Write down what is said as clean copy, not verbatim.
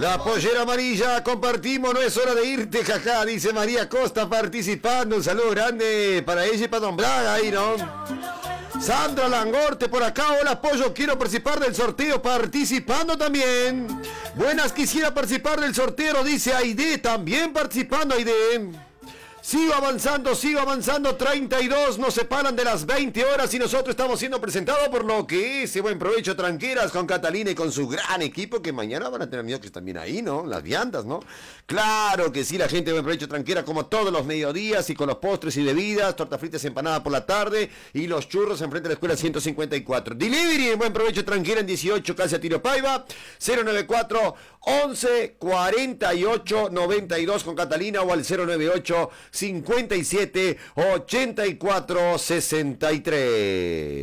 La pollera amarilla, compartimos, no es hora de irte, jaja, dice María Costa participando. Un saludo grande para ella y para Don Braga ahí, ¿no? Sandra Langorte por acá, hola Pollo, quiero participar del sorteo, participando también. Buenas, quisiera participar del sorteo, dice Aide, también participando Aide. Sigo avanzando, 32 nos separan de las 20 horas y nosotros estamos siendo presentados por lo que es Buen Provecho Tranqueras con Catalina y con su gran equipo que mañana van a tener amigos que están bien ahí, ¿no? Las viandas, ¿no? Claro que sí, la gente de Buen Provecho Tranquera como todos los mediodías y con los postres y bebidas, tortas fritas empanada por la tarde y los churros enfrente de la escuela 154. Delivery en Buen Provecho Tranquera en 18, casi a Tiro Paiva, 094 11 48 92 con Catalina o al 098 57 84 63.